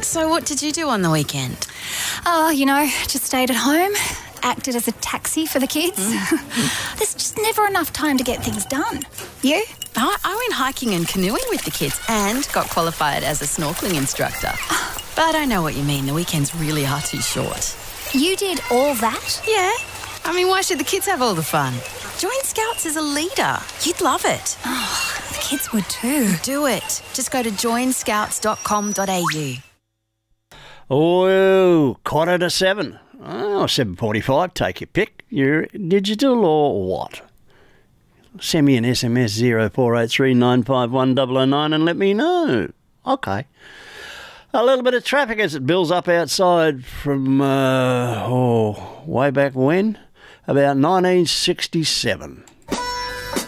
So what did you do on the weekend? Oh, just stayed at home, acted as a taxi for the kids. There's just never enough time to get things done. You? I went hiking and canoeing with the kids and got qualified as a snorkelling instructor. But I know what you mean. The weekends really are too short. You did all that? Yeah. I mean, why should the kids have all the fun? Join Scouts as a leader. You'd love it. Oh, the kids would too. Do it. Just go to joinscouts.com.au. Oh, 7:15. Oh, 7:45. Take your pick. You're digital or what? Send me an SMS 0483 951 009 and let me know. Okay. A little bit of traffic as it builds up outside from, way back when? About 1967.